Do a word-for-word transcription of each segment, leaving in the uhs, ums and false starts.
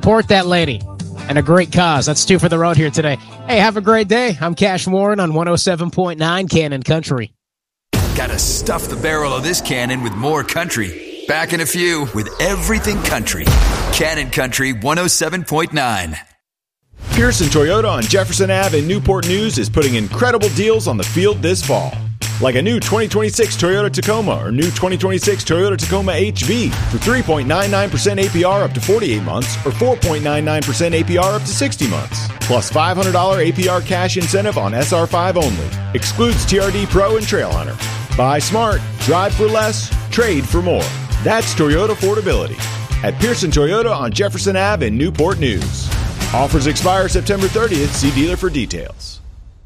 Support that lady and a great cause. That's two for the road here today. Hey, have a great day. I'm Cash Warren on one oh seven point nine Cannon Country. Gotta stuff the barrel of this cannon with more country. Back in a few with Everything Country. Cannon Country one oh seven point nine. Pearson Toyota on Jefferson Avenue in Newport News is putting incredible deals on the field this fall. Like a new twenty twenty-six Toyota Tacoma or new twenty twenty-six Toyota Tacoma H V for three point nine nine percent A P R up to forty-eight months or four point nine nine percent A P R up to sixty months. Plus five hundred dollars A P R cash incentive on S R five only. Excludes T R D Pro and Trailhunter. Buy smart, drive for less, trade for more. That's Toyota affordability. At Pearson Toyota on Jefferson Avenue in Newport News. Offers expire September thirtieth. See dealer for details.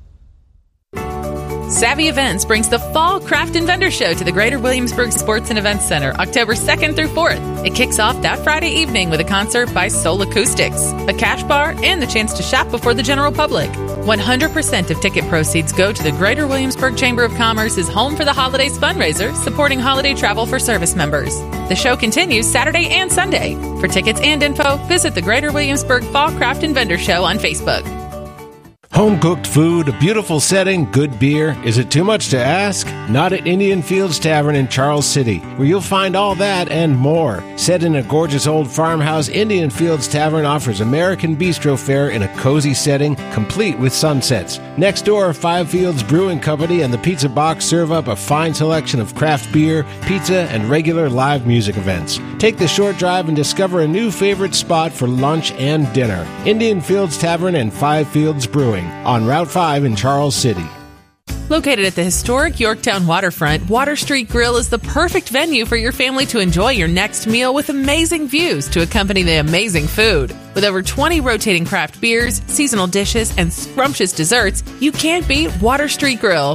Savvy Events brings the Fall Craft and Vendor Show to the Greater Williamsburg Sports and Events Center October second through fourth. It kicks off that Friday evening with a concert by Soul Acoustics, a cash bar, and the chance to shop before the general public. one hundred percent of ticket proceeds go to the Greater Williamsburg Chamber of Commerce's Home for the Holidays fundraiser, supporting holiday travel for service members. The show continues Saturday and Sunday. For tickets and info, visit the Greater Williamsburg Fall Craft and Vendor Show on Facebook. Home-cooked food, a beautiful setting, good beer. Is it too much to ask? Not at Indian Fields Tavern in Charles City, where you'll find all that and more. Set in a gorgeous old farmhouse, Indian Fields Tavern offers American bistro fare in a cozy setting, complete with sunsets. Next door, Five Fields Brewing Company and the Pizza Box serve up a fine selection of craft beer, pizza, and regular live music events. Take the short drive and discover a new favorite spot for lunch and dinner. Indian Fields Tavern and Five Fields Brewing on Route five in Charles City. Located at the historic Yorktown waterfront, Water Street Grill is the perfect venue for your family to enjoy your next meal with amazing views to accompany the amazing food. With over twenty rotating craft beers, seasonal dishes, and scrumptious desserts, you can't beat Water Street Grill.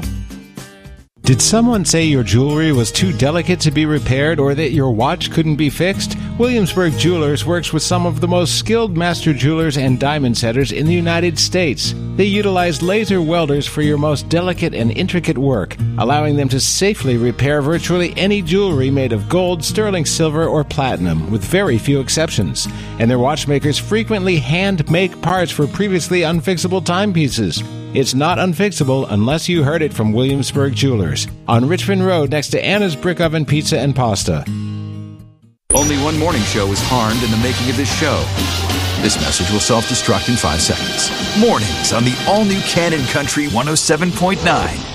Did someone say your jewelry was too delicate to be repaired or that your watch couldn't be fixed? Williamsburg Jewelers works with some of the most skilled master jewelers and diamond setters in the United States. They utilize laser welders for your most delicate and intricate work, allowing them to safely repair virtually any jewelry made of gold, sterling silver, or platinum, with very few exceptions. And their watchmakers frequently hand-make parts for previously unfixable timepieces. It's not unfixable unless you heard it from Williamsburg Jewelers on Richmond Road next to Anna's Brick Oven Pizza and Pasta. Only one morning show was harmed in the making of this show. This message will self-destruct in five seconds. Mornings on the all-new Cannon Country one oh seven point nine.